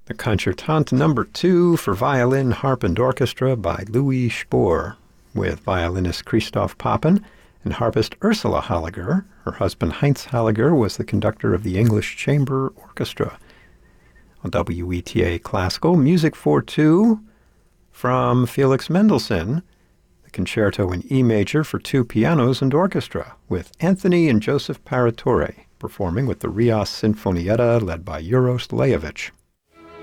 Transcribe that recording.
The Concertante Number 2 for violin, harp, and orchestra by Louis Spohr, with violinist Christoph Papen and harpist Ursula Halliger. Her husband Heinz Halliger was the conductor of the English Chamber Orchestra. On WETA Classical, Music for Two from Felix Mendelssohn, the Concerto in E major for two pianos and orchestra, with Anthony and Joseph Paratore performing with the Rias Sinfonietta led by Uros Lejovic.